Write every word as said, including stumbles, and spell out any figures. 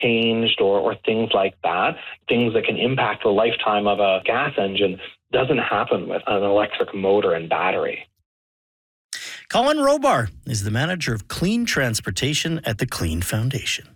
changed or, or things like that, things that can impact the lifetime of a gas engine, doesn't happen with an electric motor and battery. Colin Robar is the manager of clean transportation at the Clean Foundation.